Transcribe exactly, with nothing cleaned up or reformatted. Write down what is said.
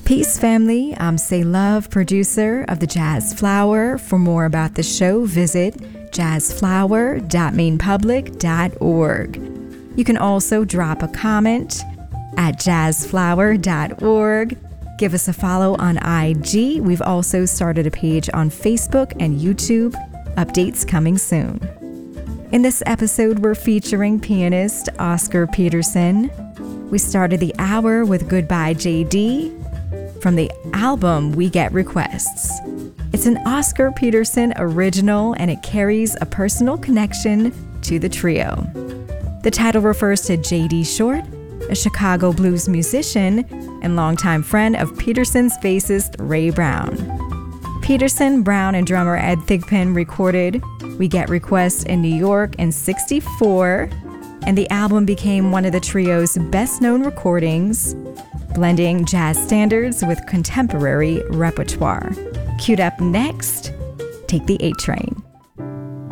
Peace, family. I'm Say Love, producer of the Jazz Flower. For more about the show, visit jazz flower dot maine public dot org. You can also drop a comment at jazz flower dot org. Give us a follow on I G. We've also started a page on Facebook and YouTube. Updates coming soon. In this episode, we're featuring pianist Oscar Peterson. We started the hour with Goodbye J D from the album We Get Requests. It's an Oscar Peterson original, and it carries a personal connection to the trio. The title refers to J D Short, a Chicago blues musician and longtime friend of Peterson's bassist Ray Brown. Peterson, Brown, and drummer Ed Thigpen recorded We Get Requests in New York in sixty-four, and the album became one of the trio's best-known recordings, blending jazz standards with contemporary repertoire. Queued up next, Take the A Train.